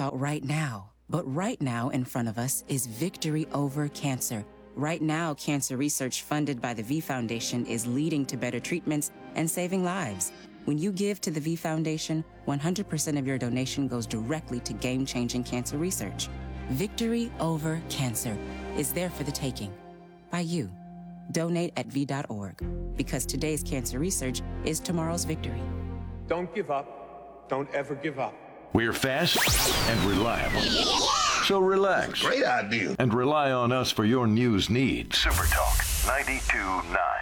about right now, but right now in front of us is victory over cancer. Right now, cancer research funded by the V Foundation is leading to better treatments and saving lives. When you give to the V Foundation, 100% of your donation goes directly to game-changing cancer research. Victory over cancer is there for the taking by you. Donate at V.org, because today's cancer research is tomorrow's victory. Don't give up. Don't ever give up. We're fast and reliable. So relax. Great idea. And rely on us for your news needs. Super Talk 92.9.